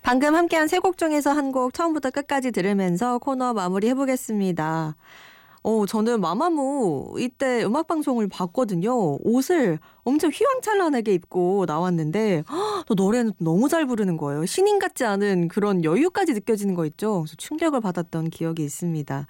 방금 함께한 세 곡 중에서 한 곡 처음부터 끝까지 들으면서 코너 마무리해보겠습니다. 저는 마마무 이때 음악방송을 봤거든요. 옷을 엄청 휘황찬란하게 입고 나왔는데 또 노래는 너무 잘 부르는 거예요. 신인 같지 않은 그런 여유까지 느껴지는 거 있죠. 그래서 충격을 받았던 기억이 있습니다.